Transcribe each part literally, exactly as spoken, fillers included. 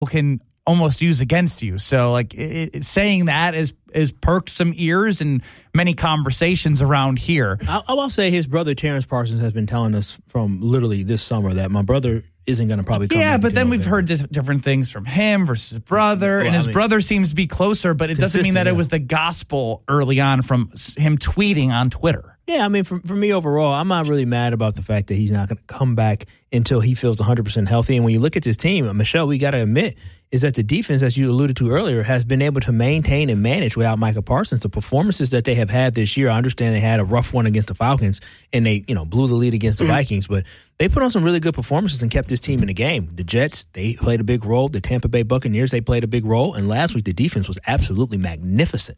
can almost use against you. So like it, it, saying that is is perked some ears and many conversations around here. I, I will say his brother Terrence Parsons has been telling us from literally this summer that my brother isn't going to probably come Yeah, back but then we've November. heard dis- different things from him versus his brother, Well, and his I mean, brother seems to be closer, but it doesn't mean that yeah. it was the gospel early on from s- him tweeting on Twitter. Yeah, I mean, for, for me overall, I'm not really mad about the fact that he's not going to come back until he feels one hundred percent healthy. And when you look at this team, Michelle, we got to admit, is that the defense, as you alluded to earlier, has been able to maintain and manage without Micah Parsons. The performances that they have had this year, I understand they had a rough one against the Falcons, and they, you know, blew the lead against the mm-hmm. Vikings, but they put on some really good performances and kept this team in the game. The Jets, they played a big role. The Tampa Bay Buccaneers, they played a big role. And last week, the defense was absolutely magnificent.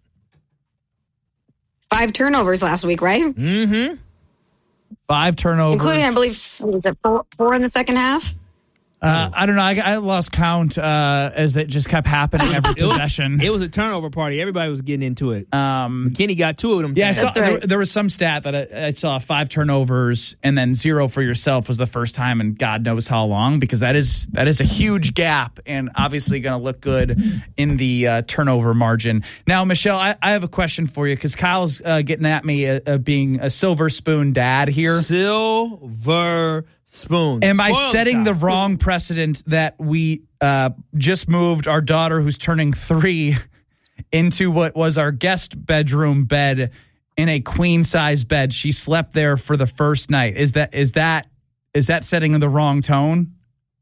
Five turnovers last week, right? Mm-hmm. Five turnovers. Including, I believe, what was it four, four in the second half? Uh, I don't know. I, I lost count uh, as it just kept happening every it was, possession. It was a turnover party. Everybody was getting into it. Um, McKinney got two of them. Yeah, I saw, That's right. there, there was some stat that I, I saw five turnovers and then zero for yourself was the first time in God knows how long, because that is that is a huge gap and obviously going to look good in the uh, turnover margin. Now, Michelle, I, I have a question for you because Kyle's uh, getting at me uh, uh, being a silver spoon dad here. Silver spoon. Am I Spoiled setting child. the wrong precedent that we uh, just moved our daughter, who's turning three, into what was our guest bedroom bed in a queen size bed? She slept there for the first night. Is that is that is that setting the wrong tone?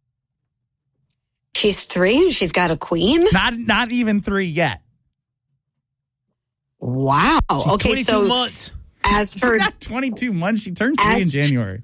She's three and she's got a queen? Not not even three yet. Wow. She's okay, twenty-two so months. as her, Not twenty-two months. She turns three in As- January.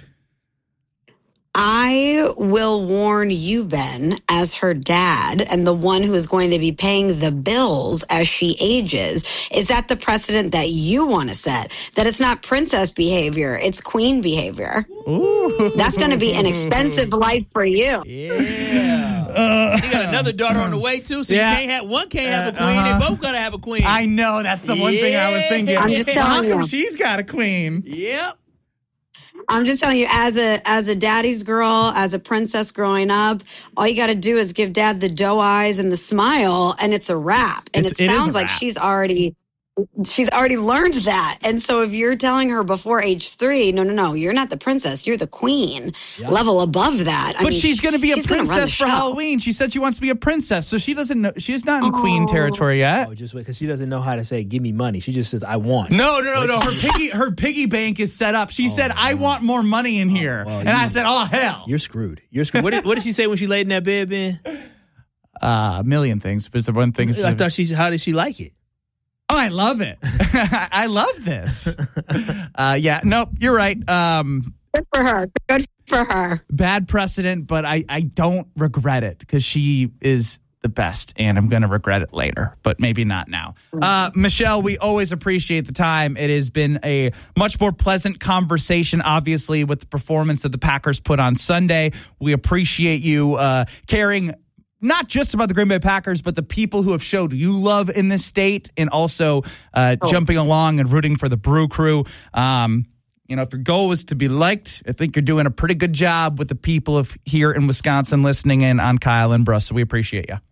I will warn you, Ben, as her dad and the one who is going to be paying the bills as she ages. Is that the precedent that you want to set? That it's not princess behavior, it's queen behavior. Ooh. That's going to be an expensive life for you. Yeah. Uh, You got another daughter on the way, too, so Yeah. you can't have one can't have a Uh, queen. uh-huh. They both got to have a queen. I know that's the one thing I was thinking. I'm just How telling come you. she's got a queen? Yep. I'm just telling you, as a as a daddy's girl, as a princess growing up, all you got to do is give dad the doe eyes and the smile, and it's a wrap. And It's- it it is sounds a like wrap. she's already she's already learned that. And so if you're telling her before age three, no, no, no, you're not the princess, you're the queen, Yep. level above that. I But mean, she's going to be a she's gonna run the princess for show. Halloween. She said she wants to be a princess, so she doesn't know. She's not in queen territory yet. Oh, just wait, because she doesn't know how to say, give me money. She just says, I want. No, no, no, no. Her piggy, her piggy bank is set up. She said, "I want more money in here," well, and I you- said, "Oh hell!" You're screwed. You're screwed. What did, what did she say when she laid in that bed, Ben? Uh, a million things, but it's the one thing. I thought she, how did she like it? Oh, I love it. I love this. Uh, yeah, nope, you're right. Um, Good for her. Good for her. bad precedent, but I, I don't regret it because she is the best, and I'm going to regret it later, but maybe not now. Uh, Michelle, we always appreciate the time. It has been a much more pleasant conversation, obviously, with the performance that the Packers put on Sunday. We appreciate you uh, caring not just about the Green Bay Packers, but the people who have showed you love in this state, and also uh, Oh. jumping along and rooting for the Brew Crew. Um, you know, if your goal is to be liked, I think you're doing a pretty good job with the people of here in Wisconsin listening in on Kyle and Bruce. So we appreciate you.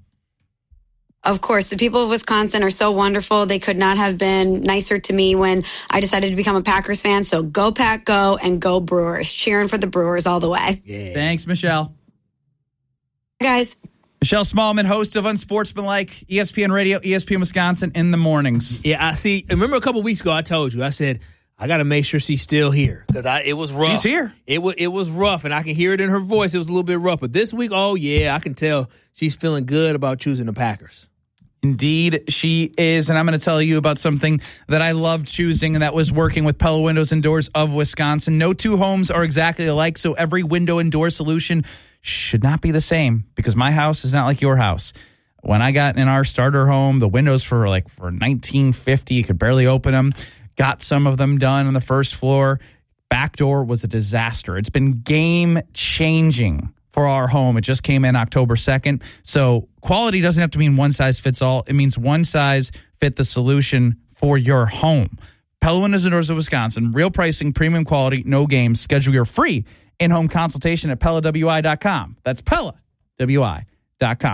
Of course, the people of Wisconsin are so wonderful. They could not have been nicer to me when I decided to become a Packers fan. So go Pack, go, and go Brewers. Cheering for the Brewers all the way. Yeah. Thanks, Michelle. Guys. Michelle Smallman, host of Unsportsmanlike, E S P N Radio, E S P N Wisconsin in the mornings. Yeah, I see. Remember a couple weeks ago, I told you, I said, I got to make sure she's still here because it was rough. She's here. It was it was rough, and I can hear it in her voice. It was a little bit rough, but this week, oh yeah, I can tell she's feeling good about choosing the Packers. Indeed, she is. And I'm going to tell you about something that I loved choosing, and that was working with Pella Windows and Doors of Wisconsin. No two homes are exactly alike, so every window and door solution should not be the same, because my house is not like your house. When I got in our starter home, the windows for like for nineteen fifty, you could barely open them. Got some of them done on the first floor. Back door was a disaster. It's been game changing for our home. It just came in October second. So quality doesn't have to mean one size fits all. It means one size fit the solution for your home. Pella Windows and Doors of Wisconsin. Real pricing, premium quality, no games. Schedule your free in-home consultation at Pella W I dot com. That's Pella W I dot com.